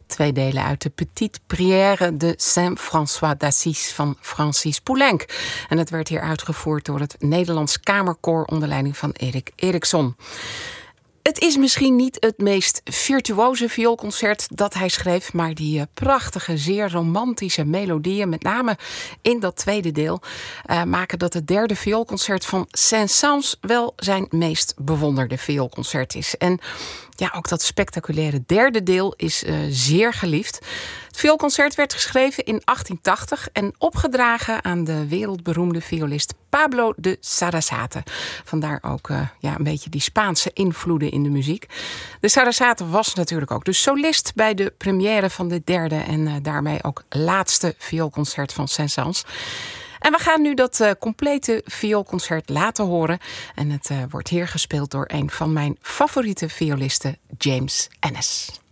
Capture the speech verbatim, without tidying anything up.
twee delen uit de Petite Prière de Saint-François d'Assise van Francis Poulenc. En het werd hier uitgevoerd door het Nederlands Kamerkoor onder leiding van Erik Eriksson. Het is misschien niet het meest virtuoze vioolconcert dat hij schreef, maar die prachtige, zeer romantische melodieën, met name in dat tweede deel, uh, maken dat het derde vioolconcert van Saint-Saëns wel zijn meest bewonderde vioolconcert is. En ja, ook dat spectaculaire derde deel is uh, zeer geliefd. Het vioolconcert werd geschreven in achttien tachtig en opgedragen aan de wereldberoemde violist Pablo de Sarasate. Vandaar ook uh, ja, een beetje die Spaanse invloeden in de muziek. De Sarasate was natuurlijk ook de solist bij de première van dit derde en uh, daarmee ook laatste vioolconcert van Saint-Saëns. En we gaan nu dat uh, complete vioolconcert laten horen. En het uh, wordt hier gespeeld door een van mijn favoriete violisten, James Ennis.